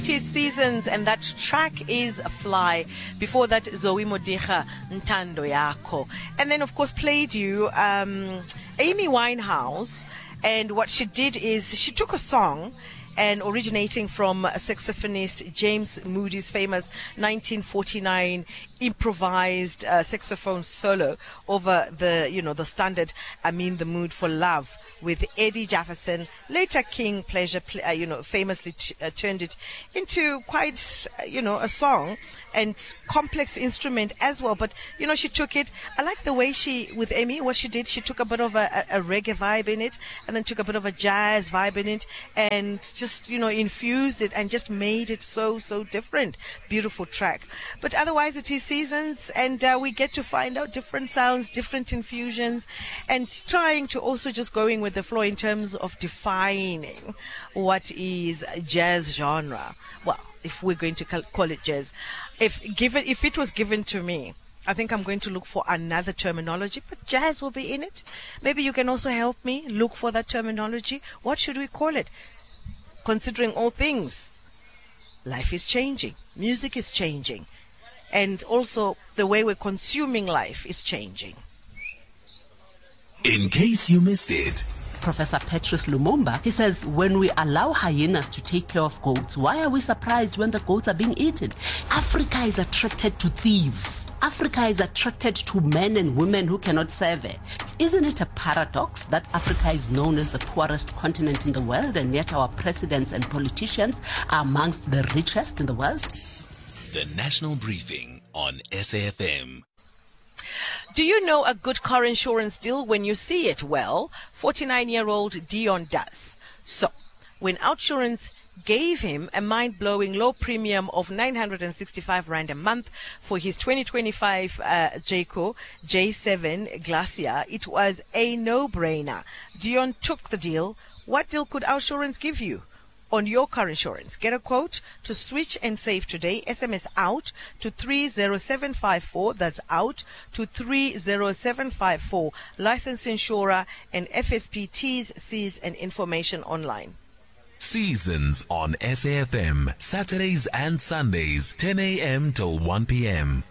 Seasons, and that track is Fly. Before that, Zoe Modiga, Ntando Yako. And then, of course, played you Amy Winehouse. And what she did is she took a song and originating from saxophonist James Moody's famous 1949 improvised saxophone solo over the standard "I Mean the Mood for Love" with Eddie Jefferson. Later King Pleasure, famously turned it into quite, a song and complex instrument as well. But, she took it. I like the way with Amy, what she did, she took a bit of a reggae vibe in it and then took a bit of a jazz vibe in it and just, infused it and just made it so different. Beautiful track. But otherwise it is Seasons, and we get to find out different sounds, different infusions, and trying to also just going with the flow in terms of defining what is jazz genre. Well, if we're going to call it jazz, if it was given to me, I think I'm going to look for another terminology, but jazz will be in it. Maybe you can also help me look for that terminology. What should we call it? Considering all things, life is changing, music is changing, and also the way we're consuming life is changing. In case you missed it, Professor Petrus Lumumba, he says, when we allow hyenas to take care of goats, why are we surprised when the goats are being eaten? Africa is attracted to thieves. Africa is attracted to men and women who cannot serve her. Isn't it a paradox that Africa is known as the poorest continent in the world, and yet our presidents and politicians are amongst the richest in the world? The National Briefing on SAFM. Do you know a good car insurance deal when you see it? Well, 49-year-old Dion does. So, when Outsurance gave him a mind-blowing low premium of 965 Rand a month for his 2025 Jayco J7 Glacier, it was a no-brainer. Dion took the deal. What deal could Outsurance give you on your car insurance? Get a quote to switch and save today. SMS out to 30754. That's out to 30754. Licensed insurer and FSP T's, C's and information online. Seasons on SAFM, Saturdays and Sundays, 10 a.m. till 1 p.m.